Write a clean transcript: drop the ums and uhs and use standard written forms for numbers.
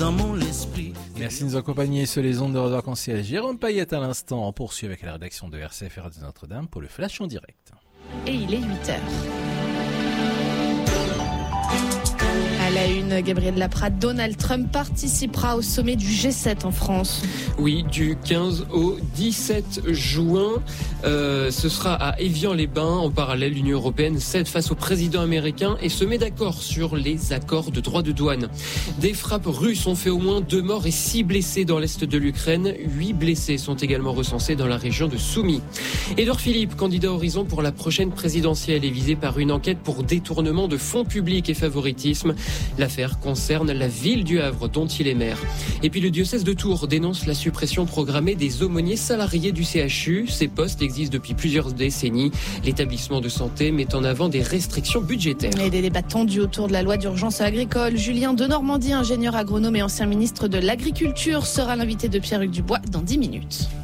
dans mon esprit. Merci de nous accompagner sur les ondes de Radio Arc-en-Ciel. Jérôme Payette à l'instant. On poursuit avec la rédaction de RCF Radio Notre-Dame pour le Flash en direct. Et il est 8h. À la une, Gabriel Laprade, Donald Trump participera au sommet du G7 en France. Oui, du 15 au 17 juin. Ce sera à Évian-les-Bains. En parallèle, l'Union européenne cède face au président américain et se met d'accord sur les accords de droits de douane. Des frappes russes ont fait au moins 2 morts et 6 blessés dans l'est de l'Ukraine. 8 blessés sont également recensés dans la région de Soumy. Édouard Philippe, candidat Horizon pour la prochaine présidentielle, est visé par une enquête pour détournement de fonds publics et favoritisme. L'affaire concerne la ville du Havre dont il est maire. Et puis le diocèse de Tours dénonce la suppression programmée des aumôniers salariés du CHU. Ces postes existent depuis plusieurs décennies. L'établissement de santé met en avant des restrictions budgétaires. Et des débats tendus autour de la loi d'urgence agricole. Julien Denormandie, ingénieur agronome et ancien ministre de l'Agriculture, sera l'invité de Pierre-Hugues Dubois dans 10 minutes.